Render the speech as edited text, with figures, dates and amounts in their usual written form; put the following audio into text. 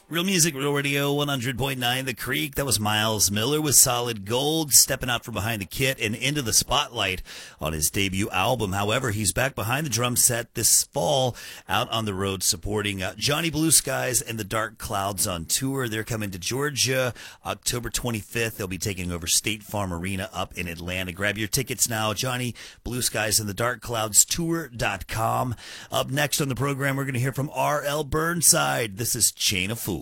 Real Music, Real Radio, 100.9 The Creek. That was Miles Miller with Solid Gold, stepping out from behind the kit and into the spotlight on his debut album. However, he's back behind the drum set this fall, out on the road supporting Johnny Blue Skies and the Dark Clouds on tour. They're coming to Georgia October 25th. They'll be taking over State Farm Arena up in Atlanta. Grab your tickets now, Johnny Blue Skies and the Dark Clouds Tour.com. Up next on the program, we're going to hear from R.L. Burnside. This is Chain of Fools.